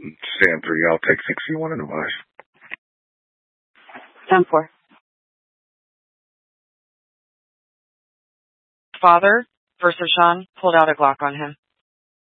Stand 3, I'll take 61 and advise. 10-4. Father, versus Sean, pulled out a Glock on him.